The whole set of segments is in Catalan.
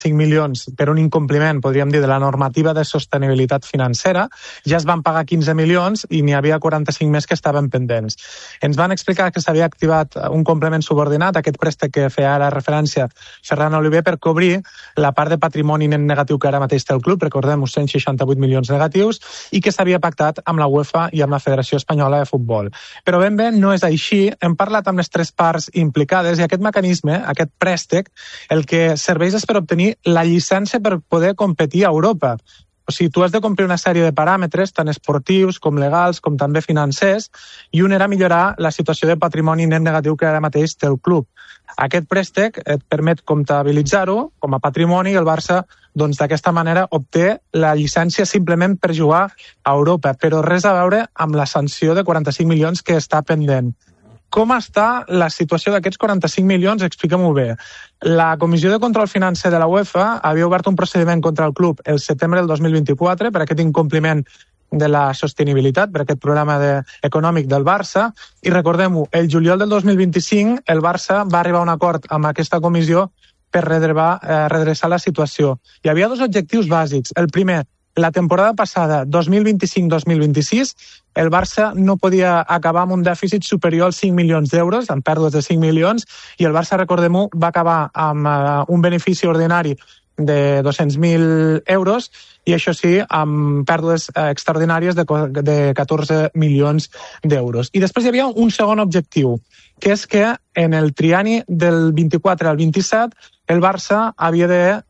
5 milions per un incompliment, podríem dir, de la normativa de sostenibilitat financera, ja es van pagar 15 milions i n'hi havia 45 més que estaven pendents. Ens van explicar que s'havia activat un complement subordinat, aquest préstec que feia ara referència Ferran Oliver, per cobrir la part de patrimoni net negatiu que ara mateix té el club, recordem, 168 milions negatius, i que s'havia pactat amb la UEFA i amb la Federació Espanyola de Futbol. Però ben bé no és així. Hem parlat amb les tres parts implicades i aquest mecanisme, aquest préstec, el que serveix és per obtenir la llicència per poder competir a Europa. O sigui, tu has de complir una sèrie de paràmetres, tant esportius com legals, com també financers, i un era millorar la situació de patrimoni net negatiu que ara mateix té el club. Aquest préstec et permet comptabilitzar-ho com a patrimoni i el Barça, doncs, d'aquesta manera obté la llicència simplement per jugar a Europa, però res a veure amb la sanció de 45 milions que està pendent. Com està la situació d'aquests 45 milions? Expliquem-ho bé. La Comissió de Control Financer de la UEFA havia obert un procediment contra el club el setembre del 2024 per aquest incompliment de la sostenibilitat, per aquest programa econòmic del Barça, i recordem-ho, el juliol del 2025 el Barça va arribar a un acord amb aquesta comissió per redreçar la situació. Hi havia dos objectius bàsics. El primer, la temporada passada, 2025-2026, el Barça no podia acabar amb un dèficit superior als 5 milions d'euros, amb pèrdues de 5 milions, i el Barça, recordem-ho, va acabar amb un benefici ordinari de 200.000 euros i això sí, amb pèrdues extraordinàries de 14 milions d'euros. I després hi havia un segon objectiu, que és que en el trienni del 24 al 27 el Barça havia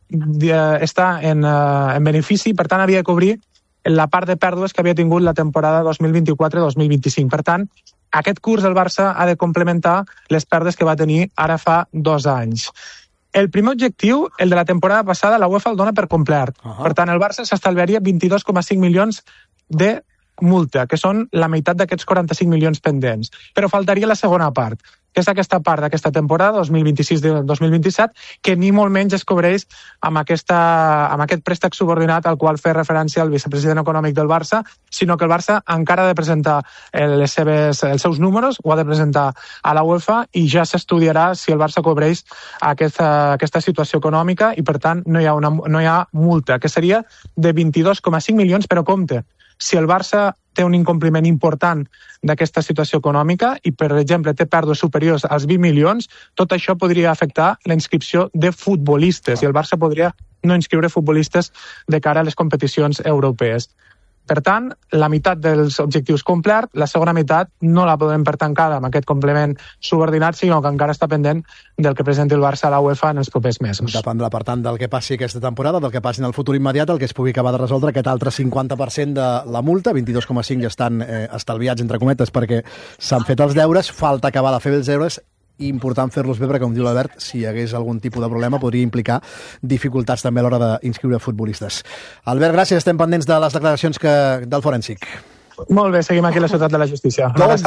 d'estar en benefici, per tant havia de cobrir la part de pèrdues que havia tingut la temporada 2024-2025. Per tant, aquest curs el Barça ha de complementar les pèrdues que va tenir ara fa 2 anys. El primer objectiu, el de la temporada passada, la UEFA el dona per complert. Per tant, el Barça s'estalviaria 22,5 milions de multa, que són la meitat d'aquests 45 milions pendents. Però faltaria la segona part, que és aquesta part d'aquesta temporada, 2026-2027, que ni molt menys es cobreix amb aquest préstec subordinat al qual fa referència el vicepresident econòmic del Barça, sinó que el Barça encara ha de presentar els seus números, ho ha de presentar a la UEFA i ja s'estudiarà si el Barça cobreix aquesta situació econòmica i, per tant, no hi ha multa, que seria de 22,5 milions, però compte, si el Barça té un incompliment important d'aquesta situació econòmica i, per exemple, té pèrdues superiors als 20 milions, tot això podria afectar la inscripció de futbolistes i el Barça podria no inscriure futbolistes de cara a les competicions europees. Per tant, la meitat dels objectius complert, la segona meitat no la podem per tancada amb aquest complement subordinat, sinó que encara està pendent del que presenti el Barça a la UEFA en els propers mesos. Dependrà, per tant, del que passi aquesta temporada, del que passi en el futur immediat, el que es pugui acabar de resoldre aquest altre 50% de la multa, 22,5 ja estan estalviats, entre cometes, perquè s'han fet els deures, falta acabar de fer els deures, i important fer-los bé, perquè, com diu l'Albert, si hi hagués algun tipus de problema podria implicar dificultats també a l'hora d'inscriure futbolistes. Albert, gràcies, estem pendents de les declaracions del forènsic. Molt bé, seguim aquí a la Ciutat de la Justícia.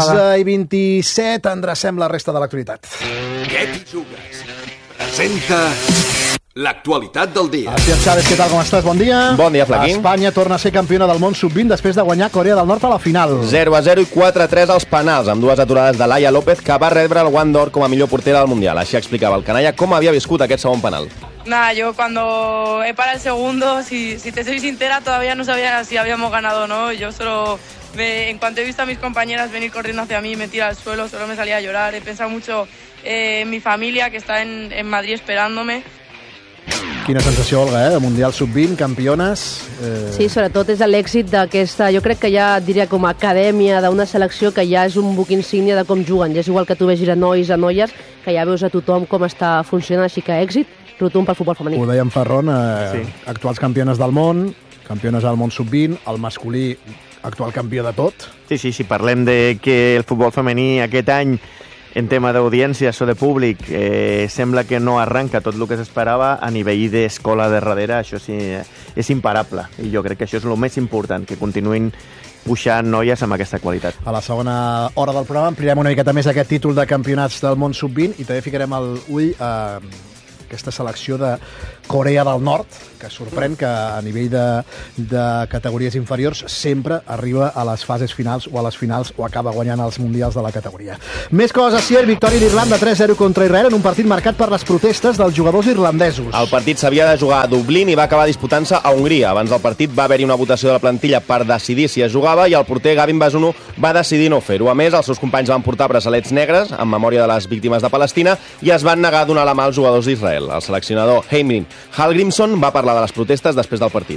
12:27, endrecem la resta de l'actualitat. Què t'hi jugues? Presenta l'actualitat del dia. Asier Chávez, què tal, com estàs? Bon dia. Bon dia, Flaquín. Espanya torna a ser campiona del món sub-20 després de guanyar Corea del Nord a la final. 0-0 i 4-3 als penals, amb dues aturades de Laia López, que va rebre el guant d'or com a millor portera del Mundial. Així explicava el canalla com havia viscut aquest segon penal. Nada, yo cuando he parado el segundo, si te soy sincera, todavía no sabía si habíamos ganado o no. Yo solo, en cuanto he visto a mis compañeras venir corriendo hacia mí, me tira al suelo, solo me salía a llorar. He pensado mucho en mi familia, que está en Madrid esperándome. Quina sensació, Olga, de Mundial Sub-20, campiones... Sí, sobretot és l'èxit d'aquesta, jo crec que ja diria com a acadèmia d'una selecció que ja és un buc insígnia de com juguen. Ja és igual que tu vegis a nois, a noies, que ja veus a tothom com està funcionant, així que èxit rotund pel futbol femení. Ho dèiem Ferron, actuals campiones del món, campiones del món Sub-20, el masculí actual campió de tot. Sí, si parlem de que el futbol femení aquest any en tema d'audiències o de públic sembla que no arranca tot el que s'esperava, a nivell d'escola de darrere això sí és imparable i jo crec que això és el més important, que continuïn puxant noies amb aquesta qualitat. A la segona hora del programa ampliarem una miqueta més aquest títol de campionats del món sub-20 i també ficarem l'ull a aquesta selecció de Corea del Nord, que sorprèn que a nivell de categories inferiors sempre arriba a les fases finals o a les finals o acaba guanyant els mundials de la categoria. Més coses, Sier, victòria d'Irlanda 3-0 contra Israel en un partit marcat per les protestes dels jugadors irlandesos. El partit s'havia de jugar a Dublín i va acabar disputant-se a Hongria. Abans del partit va haver-hi una votació de la plantilla per decidir si es jugava i el porter Gavin Bazunu va decidir no fer-ho. A més, els seus companys van portar braçalets negres en memòria de les víctimes de Palestina i es van negar a donar la mà als jugadors d'Israel. El seleccionador Heimrin Hallgrímsson va parlar de les protestes després del partit.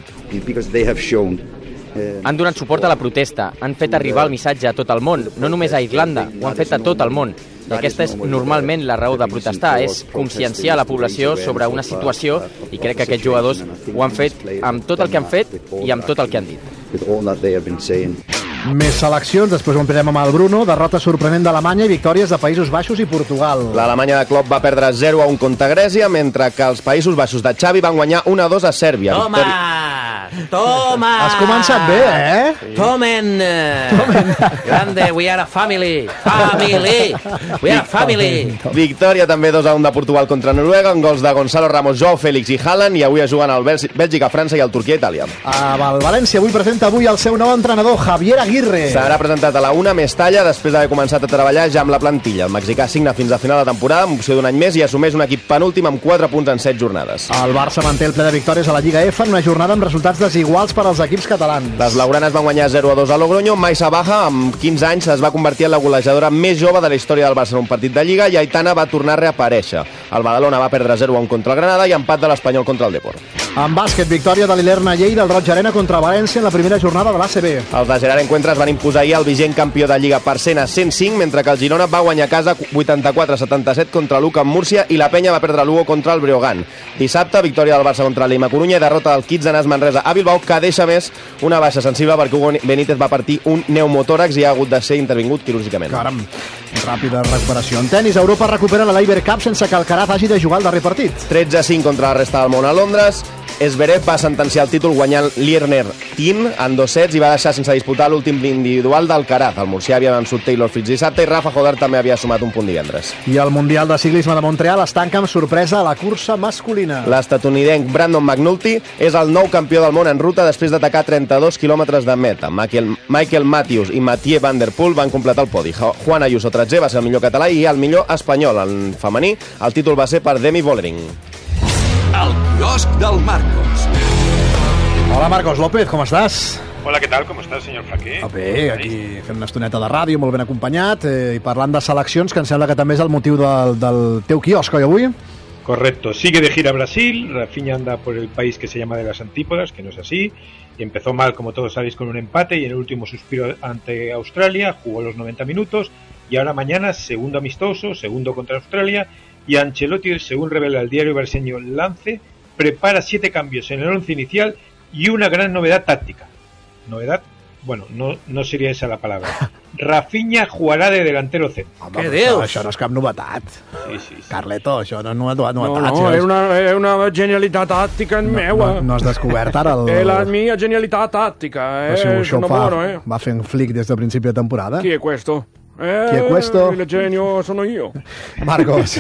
Han donat suport a la protesta, han fet arribar el missatge a tot el món, no només a Irlanda, ho han fet a tot el món. I aquesta és normalment la raó de protestar, és conscienciar la població sobre una situació i crec que aquests jugadors ho han fet amb tot el que han fet i amb tot el que han dit. Més seleccions, després ho ampliarem amb el Bruno, derrota sorprenent d'Alemanya i victòries de Països Baixos i Portugal. L'Alemanya de Klopp va perdre 0-1 contra Grècia, mentre que els Països Baixos de Xavi van guanyar 1-2 a Sèrbia. Toma! Has començat bé, eh? Tomen! Grande, we are a family! We are a family! Victòria també 2-1 de Portugal contra Noruega, amb gols de Gonzalo Ramos, Joao Félix i Haaland, i avui es juguen el Bèlgica, França i el Turquia-Itàlia. El València avui presenta el seu nou entrenador, Javier Aguirre. Serà presentat a la 1 Mestalla després d'haver començat a treballar ja amb la plantilla. El mexicà signa fins a final de temporada amb opció d'un any més i assumeix un equip penúltim amb 4 punts en 7 jornades. El Barça manté el ple de victòries a la Lliga F en una jornada amb resultats desiguals per als equips catalans. Les blaugranes van guanyar 0-2 a Logroño. Maisa Baja, amb 15 anys, es va convertir en la golejadora més jove de la història del Barça en un partit de Lliga i Aitana va tornar a reaparèixer. El Badalona va perdre 0-1 contra el Granada i empat de l'Espanyol contra el Depor. En bàsquet, victòria de l'Ilerna Lleida del Roig Arena contra València en la primera jornada de l'ACB. Els de Gerard Encuentres van imposar ahir el vigent campió de Lliga per 100 a 105, mentre que el Girona va guanyar a casa 84-77 contra l'UCA en Múrcia i la Penya va perdre l'1 contra el Breogán. Dissabte, victòria del Barça contra l'Ima Corunya i derrota del Kitsanas Manresa a Bilbao, que deixa més una baixa sensible perquè Hugo Benítez va partir un pneumotòrax i ha hagut de ser intervingut quirúrgicament. Caram, ràpida recuperació. En tenis, Europa recupera la Laver Cup sense que Alcaraz hagi de jugar el darrer partit. 13-5 contra la resta del món a Londres. Zverev va sentenciar el títol guanyant Lierne Tin en 2 sets i va deixar sense disputar l'últim individual d'Alcaraz. El murcià havia vençut Taylor Fritz dissabte i Rafa Hodar també havia sumat un punt divendres. I el Mundial de Ciclisme de Montreal es tanca amb sorpresa a la cursa masculina. L'estatunidenc Brandon McNulty és el nou campió del món en ruta després d'atacar 32 quilòmetres de meta. Michael Matthews i Mathieu Van Der Poel van completar el podi. Juan Ayuso, 13è, va ser el millor català i el millor espanyol. En femení, el títol va ser per Demi Vollering. El quiosc del Marcos. Hola, Marcos López, com estàs? Hola, ¿qué tal? ¿Cómo estás, señor Flaqué? Bé, aquí fent una estoneta de ràdio, molt ben acompanyat, i parlant de seleccions, que em sembla que també és el motiu del teu quiosc, oi, avui? Correcto. Sigue de gira a Brasil. Rafinha anda por el país que se llama de las Antípodas, que no es así. Y empezó mal, como todos sabéis, con un empate y en el último suspiro ante Australia jugó los 90 minutos. Y ahora mañana, segundo amistoso, segundo contra Australia. Y Ancelotti, según revela el diario brasileño Lance, prepara 7 cambios en el 11 inicial y una gran novedad táctica. ¿Novedad? Bueno, no sería esa la palabra. Rafinha jugarà de delantero centro. Home, què dius? Això no és cap novetat. Sí. Carleto, això no és novetat. No, è una genialità tattica meua. No has descobert ara el... È la mia genialità tattica. Això va fent flic des de principi de temporada. Chi è questo? ¿Chi è questo? El genio sono yo. Marcos.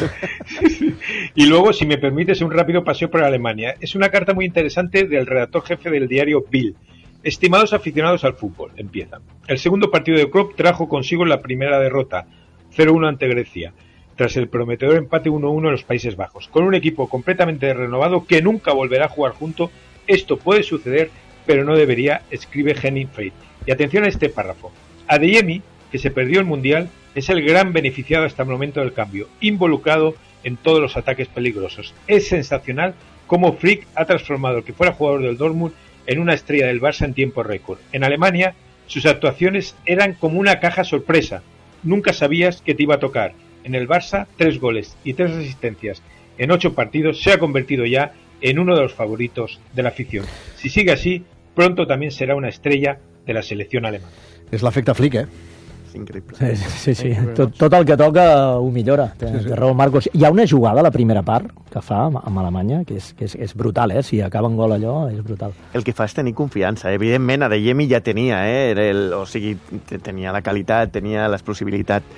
Y luego, si me permites, un rápido paseo por Alemania. Es una carta muy interesante del redactor jefe del diario Bild. Estimados aficionados al fútbol, empiezan. El segundo partido de Klopp trajo consigo la primera derrota, 0-1 ante Grecia, tras el prometedor empate 1-1 en los Países Bajos. Con un equipo completamente renovado que nunca volverá a jugar junto, esto puede suceder, pero no debería, escribe Henning Frey. Y atención a este párrafo. Adeyemi, que se perdió el Mundial, es el gran beneficiado hasta el momento del cambio, involucrado en todos los ataques peligrosos. Es sensacional cómo Flick ha transformado el que fuera jugador del Dortmund en una estrella del Barça en tiempo récord. En Alemania, sus actuaciones eran como una caja sorpresa. Nunca sabías que te iba a tocar. En el Barça, 3 goles y 3 asistencias en 8 partidos, se ha convertido ya en uno de los favoritos de la afición. Si sigue así, pronto también será una estrella de la selección alemana. És l'efecte Flick, eh? Increïble. Sí. Tot el que toca ho millora. Té raó, Marcos. Hi ha una jugada a la primera part que fa amb Alemanya, que és brutal, eh? Si acaba en gol allò, és brutal. El que fa és tenir confiança. Evidentment, Adeyemi ja tenia, tenia la qualitat, tenia l'explosibilitat,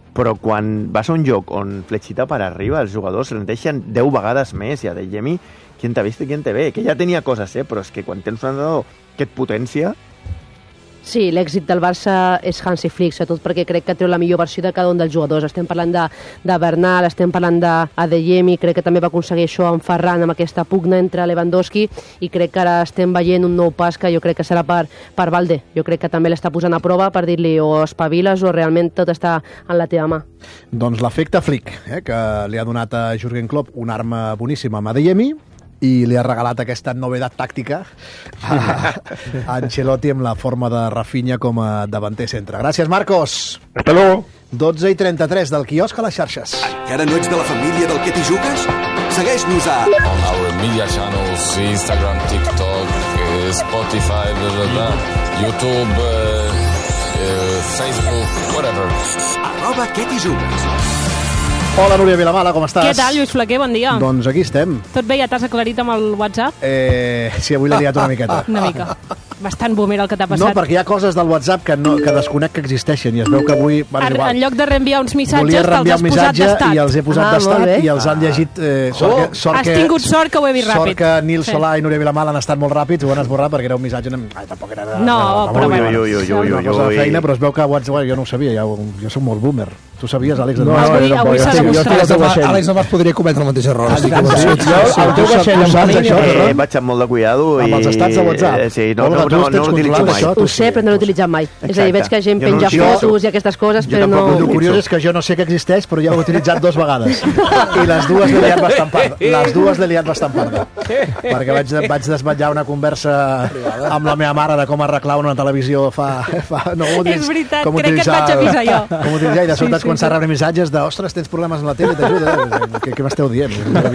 però quan vas a un lloc on fletxita per arriba, els jugadors rendeixen 10 vegades més, i a Adeyemi, qui t'ha vist i qui te ve, que ja tenia coses, però és que quan tens un entrenador que et potència... Sí, l'èxit del Barça és Hansi Flick, sobretot perquè crec que treu la millor versió de cada un dels jugadors. Estem parlant de Bernal, estem parlant d'Adeyemi, crec que també va aconseguir això amb Ferran, amb aquesta pugna entre Lewandowski, i crec que ara estem veient un nou pas que jo crec que serà per Valde. Jo crec que també l'està posant a prova per dir-li o espaviles o realment tot està en la teva mà. Doncs l'efecte Flick, que li ha donat a Jürgen Klopp una arma boníssima amb Adeyemi, i li ha regalat aquesta novedat tàctica a Ancelotti amb la forma de Rafinha com a davanter centre. Gràcies, Marcos. Hasta luego. 12:33 del quiosc a les xarxes. Encara no ets de la família del Que t'hi jugues? Segueix-nos a... On our media channels, Instagram, TikTok, Spotify, YouTube, Facebook, whatever. @Que t'hi jugues. Hola, Núria Vilamala, com estàs? Què tal, Lluís Flaquer? Bon dia. Doncs aquí estem. Tot bé? Ja t'has aclarit amb el WhatsApp? Sí, avui l'he liat una miqueta. Una mica. Bastant boomer el que t'ha passat. No, perquè hi ha coses del WhatsApp que desconec que existeixen, i es veu que avui... En lloc de reenviar uns missatges, volia reenviar un missatge i els he posat d'estat i els han llegit... Has tingut sort que ho he vist ràpid. Sort que Nil Solà i Núria Vilamala han estat molt ràpids, ho han esborrat perquè era un missatge... Tampoc era... No, però... Una cosa de feina, però es veu que WhatsApp jo no ho sabia, jo soc molt boomer. Tu sabies, Àlex? No, avui s'ha demostrat. Àlex no vas podria cometre el mateix error. El teu vaixell em saps això? Vaig amb molt de cuidado. Amb els estats de WhatsApp? Sí, no l'utilitzo mai. Ho sé, però no l'he utilitzat mai. És a dir, veig que gent penja fotos i aquestes coses, però no... El curiós és que jo no sé que existeix, però ja ho he utilitzat 2 vegades. I les dues l'he liat bastant parda. Les dues l'he liat bastant parda. Perquè vaig desvetllar una conversa amb la meva mare de com arreglar una televisió fa... És veritat, crec que et vaig avisar jo. Com utilitzar, i de sobte quan s'ha rebut missatges de ostres, tens problemes amb la tele, t'ajuda. Què m'esteu dient?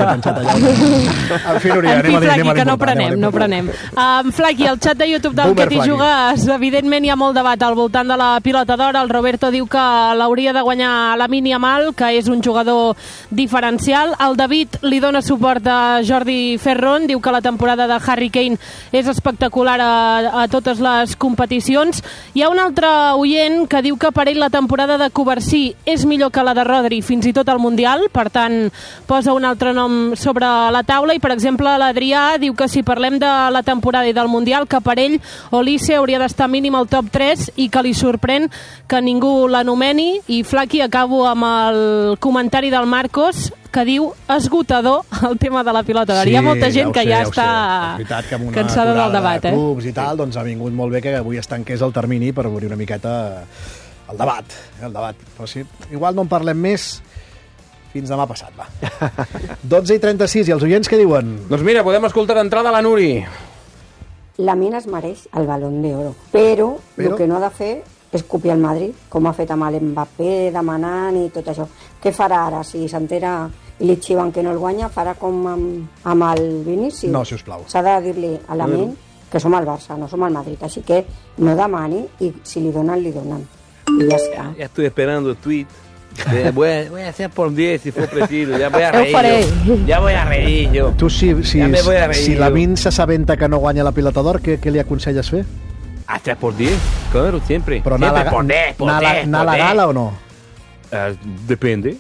En fi, Núria, anem a dir. Flaqui, que no prenem. Flaqui, el xat de YouTube del Que t'hi jugues, evidentment hi ha molt debat al voltant de la pilota d'or. El Roberto diu que l'hauria de guanyar Lamine Yamal, que és un jugador diferencial. El David li dona suport a Jordi Ferron, diu que la temporada de Harry Kane és espectacular a totes les competicions. Hi ha un altre oient que diu que per ell la temporada de Covarsí és millor que la de Rodri, fins i tot al Mundial, per tant posa un altre nom sobre la taula, i per exemple l'Adrià diu que si parlem de la temporada i del Mundial, que per ell Olise hauria d'estar mínim al top 3 i que li sorprèn que ningú l'anomeni. I Flaqui, acabo amb el comentari del Marcos, que diu esgotador el tema de la pilota d'or. Hi ha molta gent que ja està cansada del debat. Clubs i tal, doncs ha vingut molt bé que avui es tanqués el termini per obrir una miqueta el debat. Però sí, igual no en parlem més fins demà passat, va. 12:36, i els oients què diuen? Doncs mira, podem escoltar d'entrada la Nuri. Lamine es mereix el Balón d'Oro, però el que no ha de fer és copiar el Madrid, com ha fet amb l'Mbappé, demanant i tot això. Què farà ara? Si s'entera i li xiven que no el guanya, farà com amb el Vinícius? No, sisplau. S'ha de dir-li a Lamine que som el Barça, no som el Madrid, així que no demani, i si li donen, li donen. Y ya está. Ya estoy esperando el tweet. Voy a hacer por 10 si fue preciso. Ya voy a reír yo. Ya voy a reír yo. Tu, si ya me voy a reír si Lamine s'assabenta que no guanya la pilota d'or, què li aconselles fer? A 3 por 10, claro, siempre. Però siempre anar a la gala o no? Depende.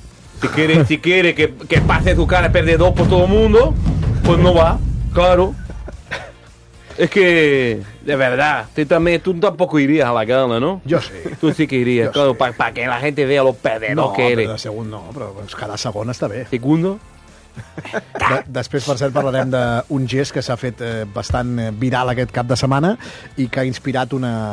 Si quiere que pase su cara perdedor por todo el mundo, pues no va, claro. Es que, de verdad, tú tampoco irías a la gala, ¿no? Yo sí. Tú sí que irías, claro, para que la gente vea los perdedores que eres. No, però cada segon està bé. Segundo? Després, per cert, parlarem d'un gest que s'ha fet bastant viral aquest cap de setmana i que ha inspirat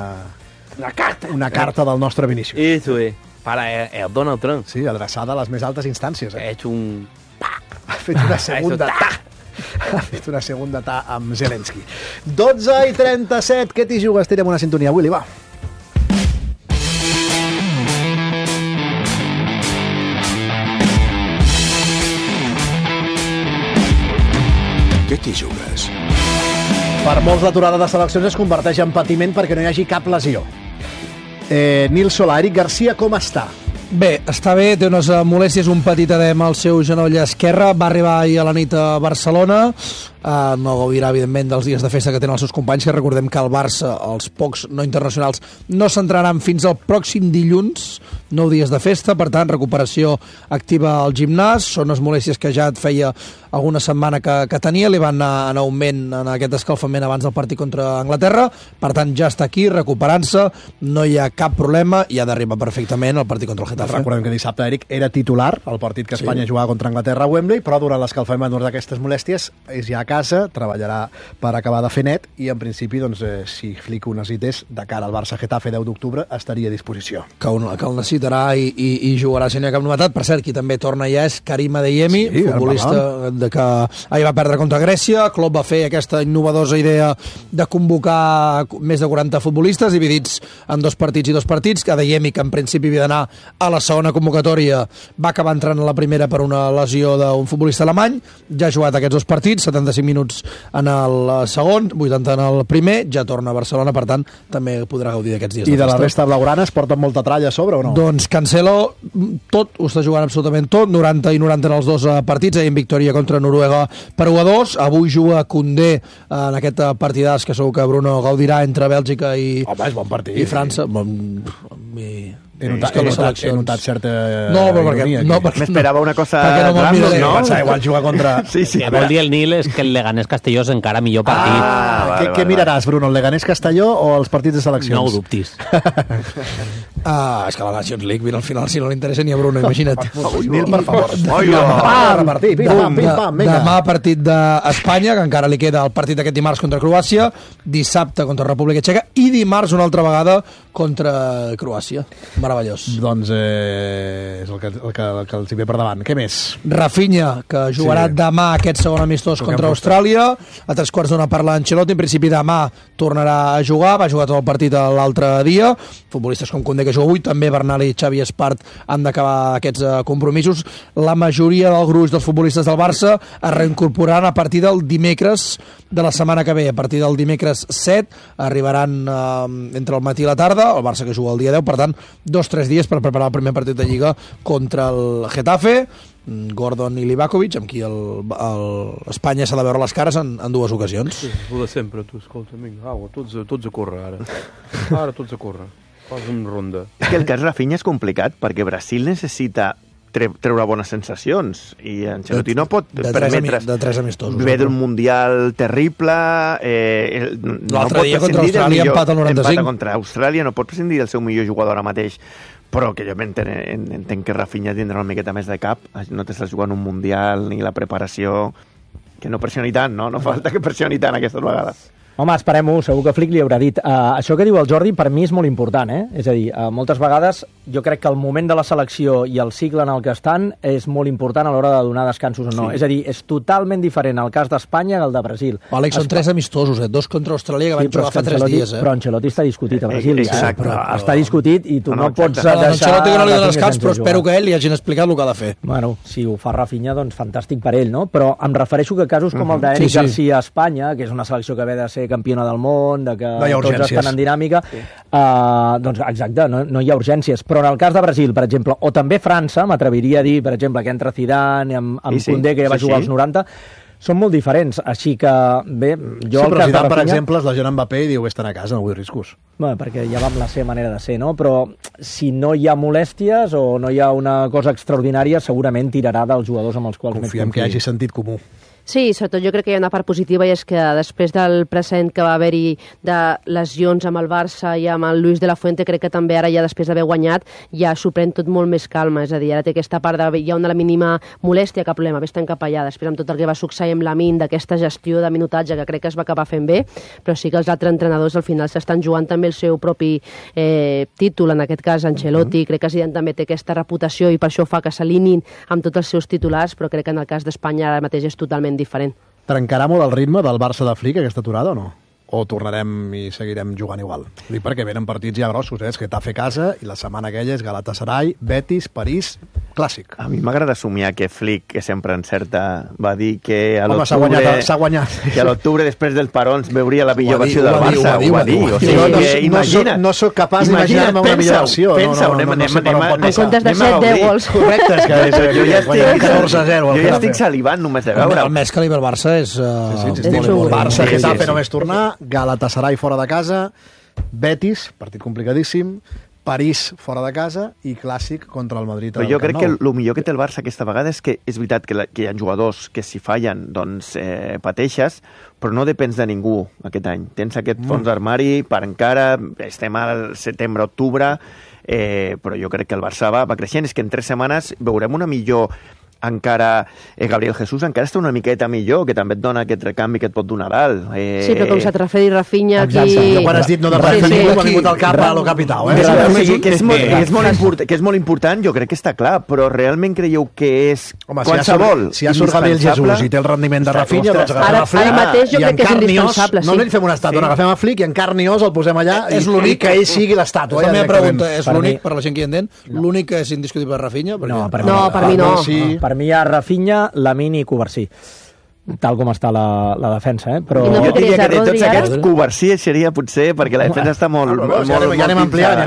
una carta del nostre Vinícius. Eso es, para el Donald Trump. Sí, adreçada a les més altes instàncies. Ha hecho un... Ha fet una segunda Ha fet una segunda amb Zelensky. 12:37, què t'hi jugues? Tirem una sintonia, Willy, va. Què t'hi jugues? Per molts l'aturada de seleccions es converteix en patiment perquè no hi hagi cap lesió. Nil Solà, Eric Garcia, com està? Bé, està bé, té unes molèsties, un petit edema al seu genoll esquerre, va arribar ahir a la nit a Barcelona, no gaudirà, evidentment, dels dies de festa que tenen els seus companys, que recordem que el Barça, els pocs no internacionals, no s'entraran fins al pròxim dilluns, 9 dies de festa, per tant, recuperació activa al gimnàs, són les molèsties que ja et feia alguna setmana que tenia, li van anar en augment en aquest escalfament abans del partit contra Anglaterra, per tant, ja està aquí, recuperant-se, no hi ha cap problema i ha d'arribar perfectament al partit contra el Getafe. Recordem que dissabte, Eric, era titular al partit que Espanya jugava contra Anglaterra a Wembley, però durant l'escalfament d'aquestes molèsties és ja a casa, treballarà per acabar de fer net i, en principi, doncs, si Flick ho necessités, de cara al Barça-Getafe 10 d'octubre, estaria a disposició. Que el necessitarà i jugarà si no hi ha cap novetat. Per cert, qui també torna ja és Karim Adeyemi, futbolista que ahir va perdre contra Grècia. Klopp va fer aquesta innovadora idea de convocar més de 40 futbolistes dividits en 2 partits i 2 partits. Adeyemi, que en principi havia d'anar a la segona convocatòria, va acabar entrant a la primera per una lesió d'un futbolista alemany. Ja ha jugat aquests 2 partits, 75 minuts en el segon, 80 en el primer, ja torna a Barcelona, per tant també podrà gaudir d'aquests dies de festa. I de la resta blaugrana es porten molta tralla a sobre o no? Doncs Cancelo tot, ho està jugant absolutament tot, 90 i 90 en els 2 partits, ahir en victòria contra Noruega per 1-2, avui juga Koundé en aquest partidàs que segur que Bruno gaudirà entre Bèlgica i, home, és bon partit, i França. He notat certa ironia. M'esperava una cosa random, no? Igual jugar contra... Sí, que vol dir el Nil és que el Leganés-Castelló és encara millor partit. Què miraràs, Bruno, el Leganés-Castelló o els partits de seleccions? No ho dubtis. És que la Nations League, al final, si no li interessa ni a Bruno, imagina't. Nil, per favor. Demà partit d'Espanya, que encara li queda el partit d'aquest dimarts contra Croàcia, dissabte contra República Txeca i dimarts una altra vegada contra Croàcia. Meravellós. Doncs és el que els hi ve per davant. Què més? Rafinha, que jugarà demà aquest segon amistós contra Austràlia. A 3:15 parla Ancelotti. En principi demà tornarà a jugar. Va jugar tot el partit l'altre dia. Futbolistes com Koundé, que juga avui, també Bernal i Xavi Espart han d'acabar aquests compromisos. La majoria del gruix dels futbolistes del Barça es reincorporaran a partir del dimecres de la setmana que ve. A partir del dimecres 7 arribaran entre el matí i la tarda. El Barça que juga el dia 10, per tant, 2-3 dies per preparar el primer partit de Lliga contra el Getafe. Gordon i Livakovic, amb qui Espanya s'ha de veure les cares en 2 ocasions. Sí, ho de sempre, tu, escolta, vinga, tots a córrer ara. Ara tots a córrer. Fas una ronda. És que el cas Rafinha és complicat, perquè Brasil necessita treure bones sensacions i Ancelotti no pot permetre's de 3 amistosos. Ve d'un Mundial terrible, l'altre dia contra Austràlia empat al 95. Empata contra Austràlia, no pot prescindir del seu millor jugador ara mateix, però que jo entenc que Rafinha tindrà una miqueta més de cap, no t'estàs jugant un Mundial ni la preparació, que no pressioni tant, no falta que pressioni tant aquestes vegades. Home, esperem-ho, segur que Flick li haurà dit. Això que diu el Jordi per mi és molt important, És a dir, moltes vegades jo crec que el moment de la selecció i el cicle en el que estan és molt important a l'hora de donar descansos o no. Sí. És a dir, és totalment diferent el cas d'Espanya que el de Brasil. Àlex, són 3 amistosos, 2 contra Austràlia que van jugar fa 3 dies. Però Ancelotti està discutit a Brasil. Exacte. Però està discutit i tu no pots deixar... Ancelotti que no li dona descans, però espero que ell li hagin explicat el que ha de fer. Bueno, si ho fa Rafinha, doncs fantàstic per ell, no? Però em refereixo que casos com el d'Eric Garcia a Espanya, que és una selecció que ve de ser campiona del món, de que tots estan en dinàmica, doncs exacte, no hi ha urgències, però en el cas de Brasil, per exemple, o també França, m'atreviria a dir, per exemple, que entra Zidane amb Koundé, que ja va jugar als 90, són molt diferents, així que bé, jo el cas de Rafinha... per exemple, es lesiona Mbappé i diu estan a casa, no vull riscos. Bé, perquè ja va amb la seva manera de ser, no? Però si no hi ha molèsties o no hi ha una cosa extraordinària, segurament tirarà dels jugadors amb els quals... Confiem que hi hagi sentit comú. Sí, sobretot jo crec que hi ha una part positiva i és que després del present que va haver-hi de lesions amb el Barça i amb el Luis de la Fuente, crec que també ara ja després d'haver guanyat ja s'ho pren tot molt més calma, és a dir, ara té aquesta part de hi ha una mínima molèstia, cap problema, vés-te'n cap allà, després amb tot el que va succeir amb Lamine, d'aquesta gestió de minutatge que crec que es va acabar fent bé, però sí que els altres entrenadors al final s'estan jugant també el seu propi títol, en aquest cas Ancelotti, crec que Zidane també té aquesta reputació i per això fa que s'alineïn amb tots els seus titulars, però crec que en el cas d'Espanya ara mateix és totalment diferent. Trencarà molt el ritme del Barça de Flick aquesta aturada o no? o tornarem i seguirem jugant igual? Dic perquè venen partits ja grossos, és Getafe a casa i la setmana aquella és Galatasaray, Betis, París, clàssic. A mi m'agrada somiar que Flick, que sempre encerta, va dir que a l'octubre... S'ha guanyat. Que a l'octubre, després dels parons, veuria la millor versió del Barça. Ho va dir. O sigui, imagina't. No soc capaç d'imaginar-me una millor versió. Pensa, en comptes de 7 gols. Correcte, és que jo ja estic salivant només de veure. El mes que li ve el Barça és... Barça, Getafe només tornar, Galatasaray fora de casa, Betis, partit complicadíssim, París fora de casa i clàssic contra el Madrid. Però jo crec que el millor que té el Barça aquesta vegada és que és veritat que hi ha jugadors que si fallen doncs pateixes, però no depens de ningú aquest any. Tens aquest fons d'armari per encara, estem al setembre-octubre, però jo crec que el Barça va creixent. És que en 3 setmanes veurem una millor encara Gabriel Jesús encara està una miqueta millor, que també et dona aquest recanvi que et pot donar dalt. Sí, però com s'ha trafet i Rafinha aquí... Jo quan has dit no de referir, m'ha vingut al cap a lo capital. Que és molt important, jo crec que està clar, però realment creieu que és qualsevol? Si ja surt Gabriel Jesús i té el rendiment de Rafinha, doncs agafem a Flick. Ara mateix jo crec que és indispensable. No li fem una estàtua, agafem a Flick i en carn i os el posem allà i que ell sigui l'estàtua. La meva pregunta és l'únic, per la gent que hi entén, l'únic que és indiscutible Rafinha? No, per mi no. Per mi hi ha Rafinha, Lamine i Covarsí, tal com està la defensa, però... Jo diria que de tots aquests, Covarsí seria potser, perquè la defensa està molt... Ja anem ampliant.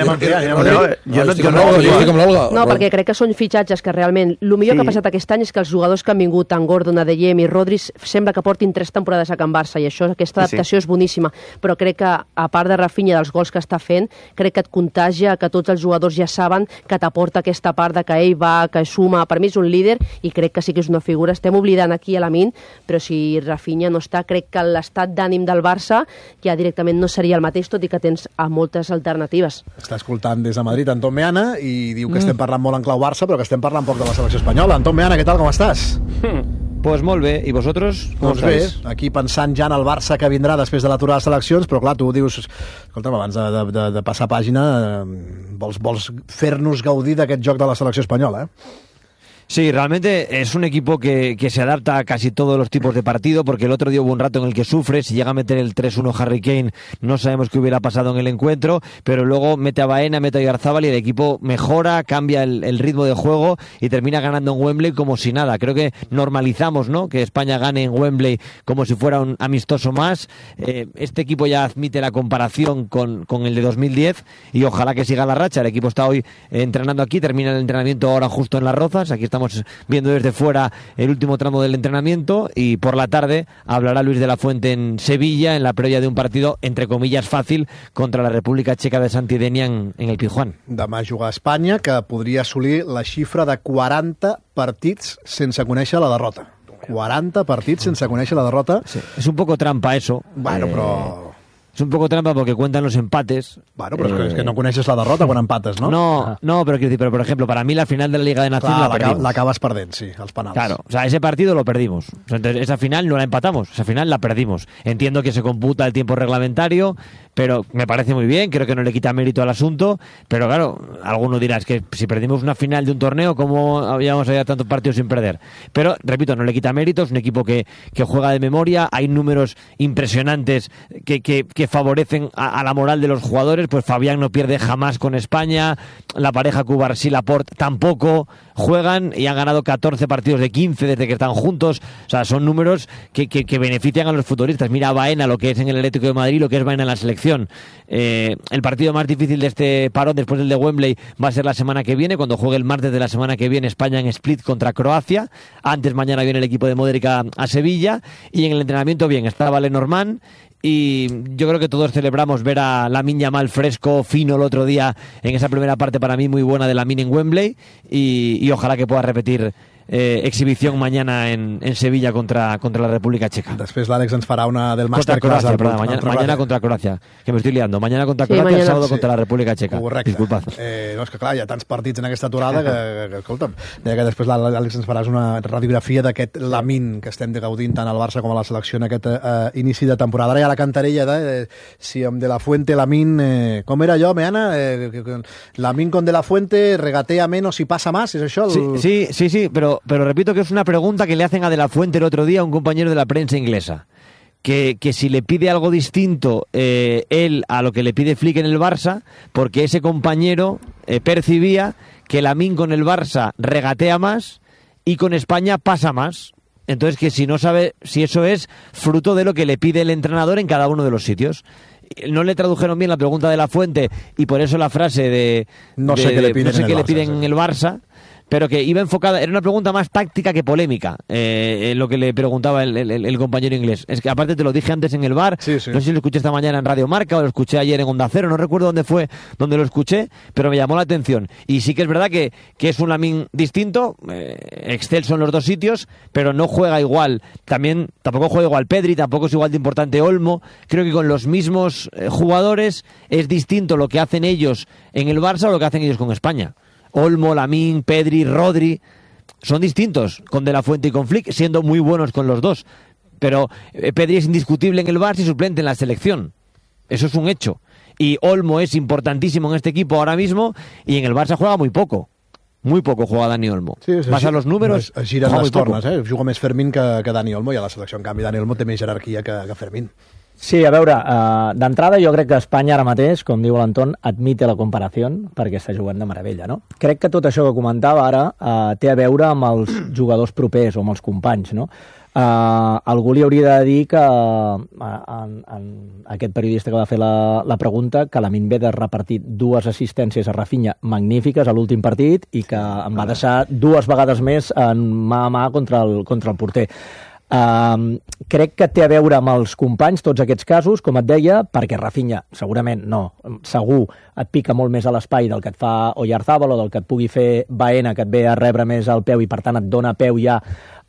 No, perquè crec que són fitxatges que realment... El millor que ha passat aquest any és que els jugadors que han vingut, tant Gordon, Adeyemi i Rodri, sembla que portin 3 temporades a Can Barça, i això, aquesta adaptació és boníssima, però crec que, a part de Rafinha, dels gols que està fent, crec que et contagia, que tots els jugadors ja saben que t'aporta aquesta part de que ell va, que suma, per mi és un líder, i crec que sí que és una figura. Estem oblidant aquí a Lamine, però si Rafinha no està, crec que l'estat d'ànim del Barça ja directament no seria el mateix, tot i que tens moltes alternatives. Està escoltant des de Madrid Anton Meana i diu que estem parlant molt en clau Barça, però que estem parlant poc de la selecció espanyola. Anton Meana, què tal, com estàs? Pues molt bé, i vosaltres? Doncs bé, aquí pensant ja en el Barça que vindrà després de l'aturada de seleccions, però clar, tu dius, escolta'm, abans de passar pàgina, vols fer-nos gaudir d'aquest joc de la selecció espanyola, Sí, realmente es un equipo que se adapta a casi todos los tipos de partido, porque el otro día hubo un rato en el que sufre, si llega a meter el 3-1 Harry Kane, no sabemos qué hubiera pasado en el encuentro, pero luego mete a Baena, mete a Oyarzábal y el equipo mejora, cambia el ritmo de juego y termina ganando en Wembley como si nada. Creo que normalizamos, ¿no?, que España gane en Wembley como si fuera un amistoso más. Este equipo ya admite la comparación con el de 2010 y ojalá que siga la racha. El equipo está hoy entrenando aquí, termina el entrenamiento ahora justo en Las Rozas, aquí estamos viendo desde fuera el último tramo del entrenamiento y por la tarde hablará Luis de la Fuente en Sevilla en la previa de un partido, entre comillas, fàcil contra la República Checa de Santidenia en el Pizjuán. Demà juga a Espanya, que podria assolir la xifra de 40 partits sense conèixer la derrota. 40 partits sense conèixer la derrota. Sí. Es un poco trampa eso. Bueno, però... Es un poco trampa porque cuentan los empates. Bueno, pero es que no coneixes la derrota quan empates, ¿no? No, pero quiero decir, pero por ejemplo, para mí la final de la Liga de Naciones la perdimos. La acabas perdent, sí, als penals. Claro, o sea, ese partido lo perdimos. O sea, entonces, esa final no la empatamos, esa final la perdimos. Entiendo que se computa el tiempo reglamentario, pero me parece muy bien, creo que no le quita mérito al asunto, pero claro, alguno dirá, es que si perdimos una final de un torneo, ¿cómo habíamos allá tantos partidos sin perder? Pero, repito, no le quita mérito, es un equipo que juega de memoria, hay números impresionantes que favorecen a la moral de los jugadores, pues Fabián no pierde jamás con España, la pareja Cubarsí-Laporte tampoco, juegan y han ganado 14 partidos de 15 desde que están juntos, o sea, son números que benefician a los futbolistas. Mira a Baena, lo que es en el Atlético de Madrid, lo que es Baena en la selección. El partido más difícil de este parón, después del de Wembley, va a ser la semana que viene, cuando juegue el martes de la semana que viene España en Split contra Croacia. Antes, mañana viene el equipo de Modric a Sevilla, y en el entrenamiento bien, estaba Lenormand, y yo creo que todos celebramos ver a Lamine Yamal fresco, fino el otro día en esa primera parte para mí muy buena de Lamine en Wembley, y ojalá que pueda repetir exhibición mañana en Sevilla contra la República Checa. Després l'Àlex ens farà una del contra Masterclass. Croacia, mañana contra Croacia, que me estoy liando. Mañana contra Croacia, mañana, el sábado contra la República Checa. Correcte. Disculpad. No, és que clar, hi ha tants partits en aquesta aturada que escolta'm, deia que després l'Àlex ens faràs una radiografia d'aquest Lamine que estem gaudint tant al Barça com a la selecció en aquest inici de temporada. Ara hi ha la cantarella de si amb De La Fuente Lamine... com era allò, Meana? Lamine con De La Fuente regatea menos y pasa más, ¿es això? Sí, pero repito que es una pregunta que le hacen a De La Fuente el otro día a un compañero de la prensa inglesa. que si le pide algo distinto él a lo que le pide Flick en el Barça, porque ese compañero percibía que Lamine con el Barça regatea más y con España pasa más. Entonces, que si no sabe si eso es fruto de lo que le pide el entrenador en cada uno de los sitios. No le tradujeron bien la pregunta de La Fuente y por eso la frase de no sé qué le piden en el Barça, pero que iba enfocada, era una pregunta más táctica que polémica, lo que le preguntaba el compañero inglés. Es que aparte te lo dije antes en el bar, no sé si lo escuché esta mañana en Radio Marca o lo escuché ayer en Onda Cero, no recuerdo dónde fue donde lo escuché, pero me llamó la atención. Y sí que es verdad que es un Lamine distinto, excelso en los dos sitios, pero no juega igual. Tampoco juega igual Pedri, tampoco es igual de importante Olmo. Creo que con los mismos jugadores es distinto lo que hacen ellos en el Barça o lo que hacen ellos con España. Olmo, Lamine, Pedri, Rodri, son distintos con De La Fuente y con Flick, siendo muy buenos con los dos. Pero Pedri es indiscutible en el Barça y suplente en la selección. Eso es un hecho. Y Olmo es importantísimo en este equipo ahora mismo y en el Barça juega muy poco. Muy poco juega Dani Olmo. Sí, vas a los números, giren les tornes, juga més Fermín que Dani Olmo, i a la selecció, en canvi, Dani Olmo té més jerarquia que Fermín. Sí, a veure, d'entrada jo crec que Espanya ara mateix, com diu l'Anton, admite la comparació perquè està jugant de meravella, no? Crec que tot això que comentava ara té a veure amb els jugadors propers o amb els companys, no? Algú li hauria de dir que aquest periodista que va fer la pregunta, que Lamine ve de repartir 2 assistències a Rafinha magnífiques a l'últim partit i que em va deixar 2 vegades més en mà a mà contra el porter. Crec que té a veure amb els companys tots aquests casos, com et deia, perquè Rafinha segurament segur et pica molt més a l'espai del que et fa Oyarzábal o del que et pugui fer Baena, que et ve a rebre més al peu i per tant et dona peu ja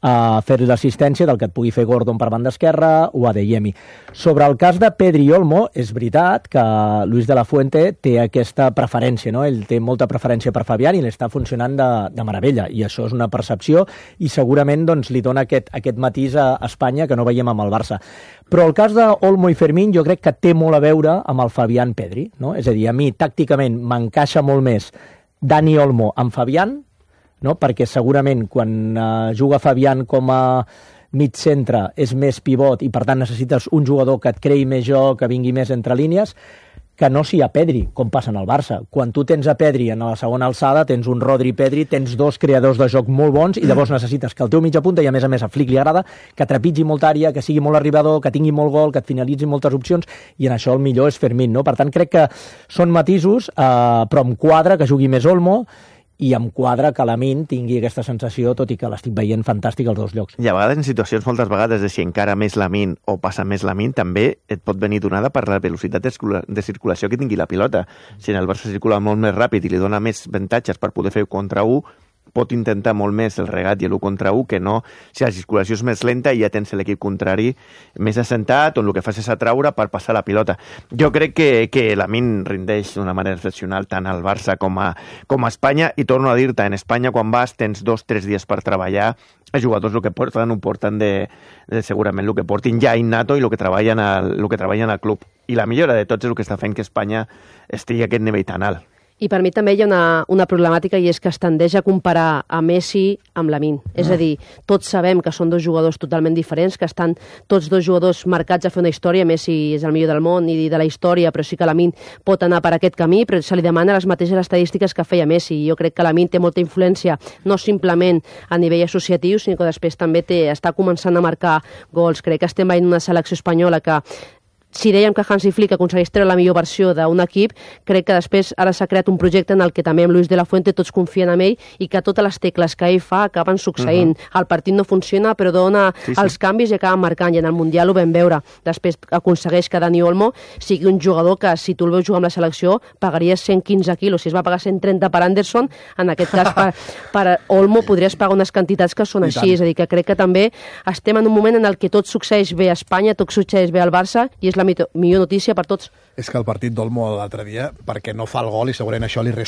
a fer l'assistència, del que et pugui fer Gordon per banda esquerra o Adeyemi. Sobre el cas de Pedri i Olmo, és veritat que Luis de la Fuente té aquesta preferència, no? Ell té molta preferència per Fabián i l'està funcionant de meravella, i això és una percepció i segurament doncs, li dona aquest matís a Espanya que no veiem amb el Barça. Però el cas d'Olmo i Fermín jo crec que té molt a veure amb el Fabián Pedri, no? És a dir, a mi tàcticament m'encaixa molt més Dani Olmo amb Fabián, no? Perquè segurament quan juga Fabián com a mig centre és més pivot i per tant necessites un jugador que et creï més joc, que vingui més entre línies, que no si a Pedri, com passa en el Barça. Quan tu tens a Pedri en la segona alçada, tens un Rodri Pedri, tens 2 creadors de joc molt bons i llavors necessites que el teu mitja punta, i a més a Flick li agrada, que trepitgi molta àrea, que sigui molt arribador, que tingui molt gol, que et finalitzi moltes opcions, i en això el millor és Fermín, no? Per tant, crec que són matisos, però em quadra que jugui més Olmo, i em quadra que Lamine tingui aquesta sensació, tot i que l'estic veient fantàstic als dos llocs. I a vegades, en situacions moltes vegades, de si encara més Lamine o passa més Lamine, també et pot venir donada per la velocitat de circulació que tingui la pilota. Si en el Barça circula molt més ràpid i li dona més avantatges per poder fer contra 1, pot intentar molt més el regat i l'1 contra 1 que no si la circulació és més lenta i ja tens l'equip contrari més assentat, on el que fas és atraure per passar la pilota. Jo crec que Lamine rindeix d'una manera excepcional tant al Barça com a Espanya, i torno a dir-te, en Espanya quan vas tens 2-3 dies per treballar, els jugadors el que porten ho porten de segurament el que portin ja innato i el que treballen al club. I la millora de tots és el que està fent que Espanya estigui a aquest nivell tan alt. I per mi també hi ha una problemàtica, i és que es tendeix a comparar a Messi amb Lamine. És a dir, tots sabem que són 2 jugadors totalment diferents, que estan tots 2 jugadors marcats a fer una història. Messi és el millor del món i de la història, però sí que Lamine pot anar per aquest camí, però se li demana les mateixes estadístiques que feia Messi. Jo crec que Lamine té molta influència, no simplement a nivell associatiu, sinó que després també està començant a marcar gols. Crec que estem veient una selecció espanyola que, si dèiem que Hansi Flick aconsegueix treure la millor versió d'un equip, crec que després ara s'ha creat un projecte en el que també amb Luis de la Fuente tots confien en ell i que totes les tecles que ell fa acaben succeint. El partit no funciona, però dona els canvis i acaba marcant, i en el Mundial ho vam veure. Després aconsegueix que Dani Olmo sigui un jugador que, si tu el veus jugar amb la selecció, pagaries 115 quilos. Si es va pagar 130 per Anderson, en aquest cas per Olmo podries pagar unes quantitats que són així. És a dir, que crec que també estem en un moment en el que tot succeeix bé a Espanya, tot succeeix bé al Barça, i és la millor notícia per tots. És que el partit d'Olmo l'altre dia, perquè no fa el gol i segurament això li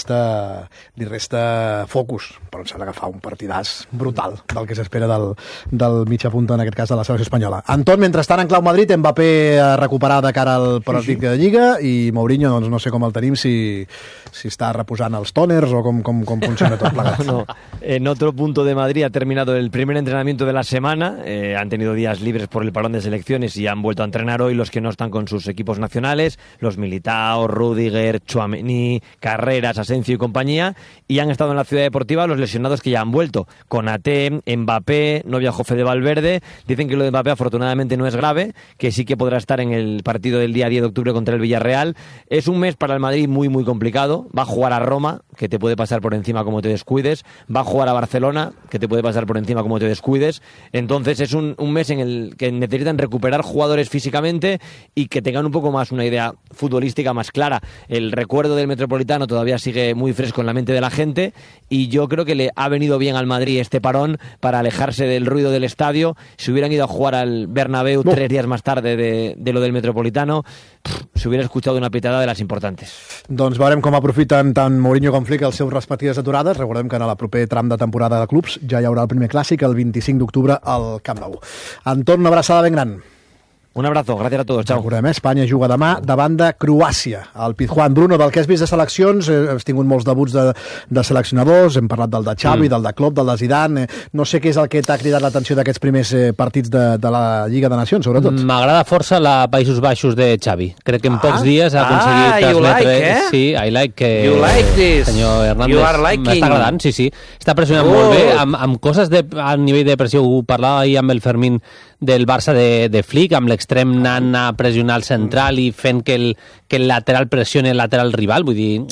resta focus, però em sembla que fa un partidàs brutal del que s'espera del mitja punta, en aquest cas de la selecció espanyola. Anton, mentrestant en clau Madrid, Mbappé a recuperar de cara al partit de Lliga i Mourinho, doncs no sé com el tenim, si està reposant els toners o com funciona tot plegat. No. En otro punto de Madrid ha terminado el primer entrenamiento de la semana, han tenido días libres por el parón de selecciones y han vuelto a entrenar hoy los que no están con sus equipos nacionales, los Militao, Rüdiger, Tchouaméni, Carreras, Asensio y compañía, y han estado en la ciudad deportiva los lesionados que ya han vuelto. Konaté, Mbappé, no viajó Fede Valverde. Dicen que lo de Mbappé afortunadamente no es grave, que sí que podrá estar en el partido del día 10 de octubre contra el Villarreal. Es un mes para el Madrid muy, muy complicado. Va a jugar a Roma, que te puede pasar por encima como te descuides. Va a jugar a Barcelona, que te puede pasar por encima como te descuides. Entonces es un mes en el que necesitan recuperar jugadores físicamente y que tengan un poco más una idea futbolística más clara. El recuerdo del Metropolitano todavía sigue muy fresco en la mente de la gente y yo creo que le ha venido bien al Madrid este parón para alejarse del ruido del estadio. Si hubieran ido a jugar al Bernabéu 3 días más tarde de lo del Metropolitano, se hubiera escuchado una pitada de las importantes. Doncs veurem com aprofiten tant Mourinho com Flick les seves respectives aturades. Recordem que en el proper tram de temporada de clubs ja hi haurà el primer clàssic el 25 d'octubre al Camp Nou. Anton, una abraçada ben gran. Un abrazo, gracias a todos, chao. Recordem, Espanya juga demà davant de Croàcia, al Pizjuán. Bruno, del que has vist de seleccions, has tingut molts debuts de seleccionadors, hem parlat del de Xavi, del de Klopp, del de Zidane, no sé què és el que t'ha cridat l'atenció d'aquests primers partits de la Lliga de Nacions, sobretot. M'agrada força la Països Baixos de Xavi. Crec que en pocs dies ha aconseguit transmetre... Sí, I like... You like this. Senyor Hernández, You are liking. m'està agradant, sí. Està pressionant molt bé, amb coses a nivell de pressió. Ho parlava ahir amb el Fermín del Barça de Flick, amb l'extrem anant a pressionar el central i fent que el lateral pressioni el lateral rival, vull dir,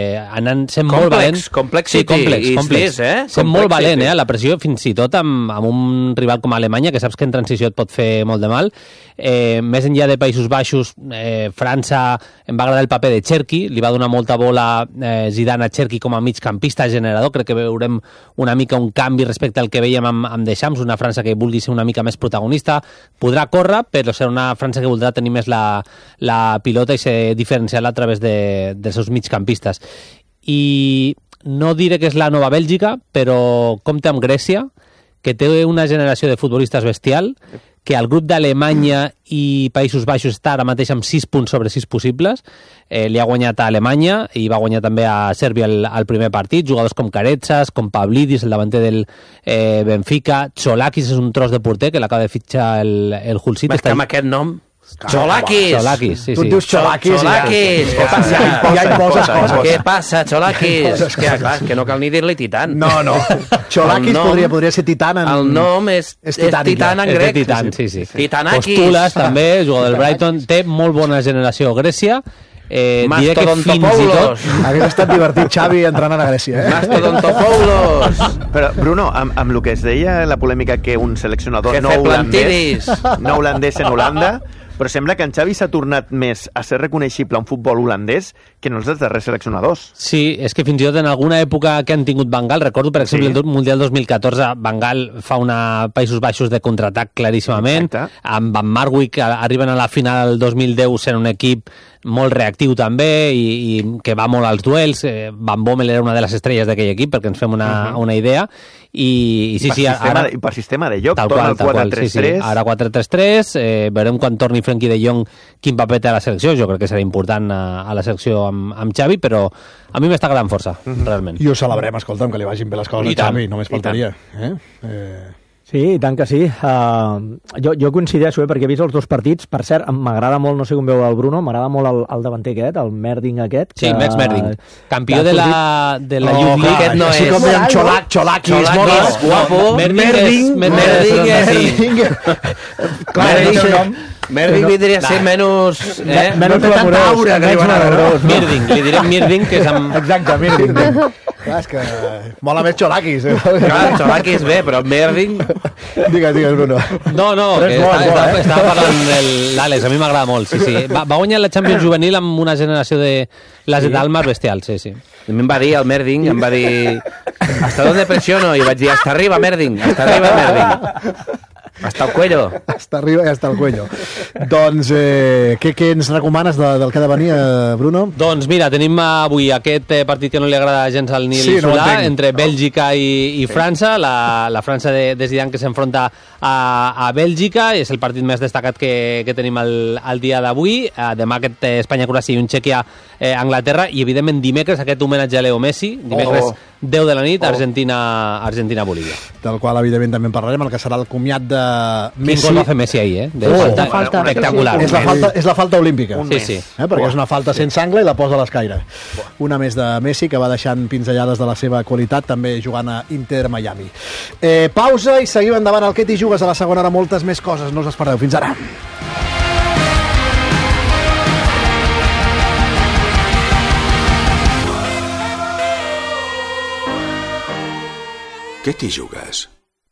sent molt valent. Complex. Sent molt valent, la pressió, fins i tot amb un rival com Alemanya, que saps que en transició et pot fer molt de mal. Més enllà de Països Baixos, França, em va agradar el paper de Cherki, li va donar molta bola Zidane a Cherki com a migcampista generador. Crec que veurem una mica un canvi respecte al que veiem amb Deschamps, una França que vulgui ser una mica més protagonista. Podrà córrer, però serà una França que voldrà tenir més la pilota i ser diferencial a través dels seus migcampistes. I no diré que és la nova Bèlgica, però compta amb Grècia, que té una generació de futbolistes bestial, que el grup d'Alemanya i Països Baixos està ara mateix amb 6 punts sobre 6 possibles. Li ha guanyat a Alemanya i va guanyar també a Sèrbia el primer partit. Jugadors com Caretsas, com Pavlidis, el davanter del Benfica. Cholakis és un tros de porter que l'acaba de fitxar el Hull City. Amb aquest nom... Cholakis, sí. Tu et dius Cholakis. Què passa? Ja hi poses coses. Què passa, Cholakis? Que no cal ni dir-li Titan. No. Cholakis podria ser Titan en... El nom és Titan en grec. Sí. Titanakis. Postulas, també, jugador del Brighton. Té molt bona generació Grècia. Mastodontopoulos. Hagués estat divertit Xavi entrenant a Grècia. Mastodontopoulos. Però, Bruno, amb el que es deia la polèmica que un seleccionador no holandès en Holanda, però sembla que en Xavi s'ha tornat més a ser reconeixible a un futbol holandès que no els darrers seleccionadors. Sí, és que fins i tot en alguna època que han tingut Van Gaal, recordo per exemple el Mundial 2014, Van Gaal fa una Països Baixos de contraatac claríssimament. Exacte. Amb Van Marwijk arriben a la final del 2010 sent un equip molt reactiu també i que va molt als duels. Van Bommel era una de les estrelles d'aquell equip, perquè ens fem una idea. I sí, ara per sistema de joc, torna al 4-3-3. Sí. Ara 4-3-3, veurem quan torni Frenkie de Jong quin paper té a la selecció. Jo crec que serà important a la selecció amb Xavi, però a mi m'està agradant força, realment. I ho celebrem, escolta'm, que li vagin bé les coses a Xavi, només faltaria. Sí, i tant que sí. Jo coincideixo, perquè he vist els dos partits. Per cert, m'agrada molt, no sé com veu el Bruno, m'agrada molt el davanter aquest, el Merding aquest. Sí, Max Merding. Campió de la Youth League. Aquest no és. Així com dèiem Cholakis, guapo. Merding vindria a ser menys de tanta aura que li van a veure. Mirding, li direm Mirding, que és amb... Exacte, Mirding. Clar, és que mola més Cholakis. Clar, Cholakis bé, però Mirding... Digues, Bruno. No, que estava parlant l'Àlex, a mi m'agrada molt, sí. Va guanyar la Champions Juvenil amb una generació de les Dalmas bestial, sí. A mi em va dir el Merding, em va dir ¿hasta dónde presiono? I vaig dir, hasta arriba, Merding, hasta arriba, Merding. Hasta el cuello. Hasta arriba i hasta el cuello. Doncs, què ens recomanes del que ha de venir, Bruno? Doncs mira, tenim avui aquest partit que no li agrada gens al Nil Solà, entre Bèlgica i França, la França de Zidane que s'enfronta a Bèlgica, és el partit més destacat que tenim el dia d'avui. Demà aquest Espanya-Croàcia i un Txèquia-Anglaterra, i evidentment dimecres aquest homenatge a Leo Messi, dimecres 10 de la nit, Argentina-Bolívia. Del qual evidentment també en parlarem, el que serà el comiat de Messi. Quin gol va fer Messi ahir, de falta espectacular. És la falta olímpica. Sí. Perquè és una falta sense angle i la posa a l'escaire. Una més de Messi, que va deixant pinzellades de la seva qualitat, també jugant a Inter Miami. Pausa i seguim endavant al Què t'hi jugues a la segona hora, moltes més coses, no us espereu. Fins ara. Què t'hi jugues?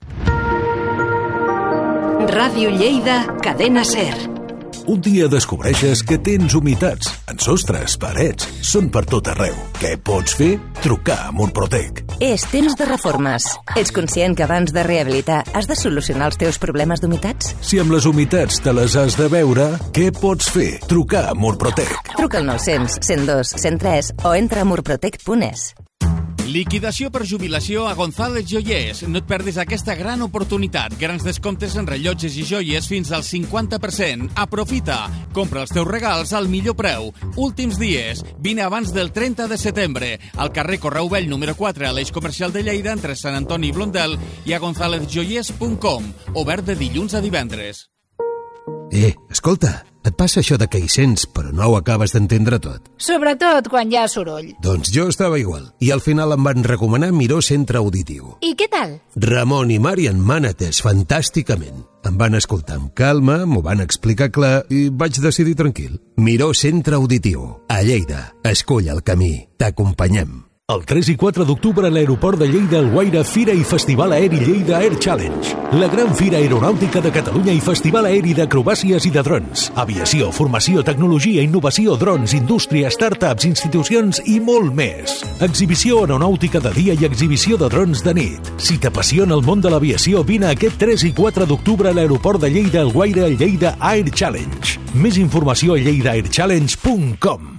Ràdio Lleida, Cadena SER. Un dia descobreixes que tens humitats en sostres, parets, són per tot arreu. Què pots fer? Trucar a Murprotec. És temps de reformes. Ets conscient que abans de rehabilitar has de solucionar els teus problemes d'humitats? Si amb les humitats te les has de veure, què pots fer? Trucar a Murprotec. Truca al 900 102 103 o entra a murprotec.es. Liquidació per jubilació a González Joiers. No et perdis aquesta gran oportunitat. Grans descomptes en rellotges i joies fins al 50%. Aprofita. Compra els teus regals al millor preu. Últims dies. Vine abans del 30 de setembre. Al carrer Correu Vell número 4 a l'Eix Comercial de Lleida entre Sant Antoni i Blondel i a gonzalezjoiers.com. Obert de dilluns a divendres. Escolta, et passa això de que hi sents però no ho acabes d'entendre tot? Sobretot quan hi ha soroll. Doncs jo estava igual, i al final em van recomanar Miró Centre Auditiu. I què tal? Ramon i Mari em van atès fantàsticament. Em van escoltar amb calma, m'ho van explicar clar i vaig decidir tranquil. Miró Centre Auditiu, a Lleida. Escull el camí, t'acompanyem. El 3 i 4 d'octubre a l'aeroport de Lleida, Alguaire, Fira i Festival Aeri Lleida Air Challenge. La gran fira aeronàutica de Catalunya i festival aeri d'acrobàcies i de drons. Aviació, formació, tecnologia, innovació, drons, indústria, startups, institucions i molt més. Exhibició aeronàutica de dia i exhibició de drons de nit. Si t'apassiona el món de l'aviació, vine aquest 3 i 4 d'octubre a l'aeroport de Lleida, Alguaire, al Lleida Air Challenge. Més informació a lleidaairchallenge.com.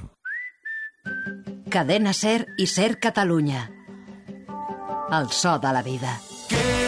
Cadena SER i SER Catalunya. El so de la vida.